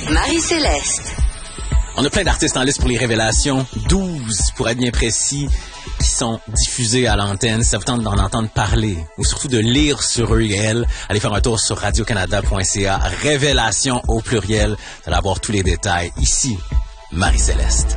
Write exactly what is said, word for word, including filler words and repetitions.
Marie-Céleste. On a plein d'artistes en liste pour les révélations, douze pour être bien précis, qui sont diffusés à l'antenne. Si ça vous tente d'en entendre parler, ou surtout de lire sur eux et elles, allez faire un tour sur radio canada point c a, révélation au pluriel. Vous allez avoir tous les détails ici, Marie-Céleste.